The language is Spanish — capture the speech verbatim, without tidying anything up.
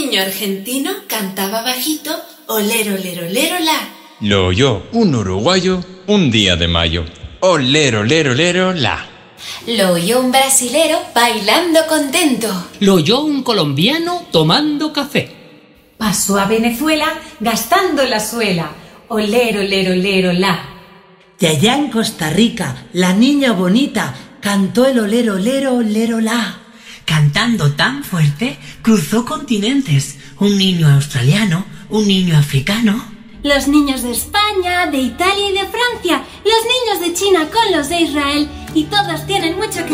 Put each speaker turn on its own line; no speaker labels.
niño argentino cantaba bajito, olero, olero, olero, la.
Lo oyó un uruguayo un día de mayo. Olero, olero, olero, la.
Lo oyó un brasilero bailando contento.
Lo oyó un colombiano tomando café.
Pasó a Venezuela gastando la suela. Olero, olero, olero, la.
Y allá en Costa Rica, la niña bonita cantó el olero, olero, olero, la.
Cantando tan fuerte, cruzó continentes. Un niño australiano, un niño africano.
Los niños de España, de Italia y de Francia. Los niños de China con los de Israel. Y todos tienen mucho que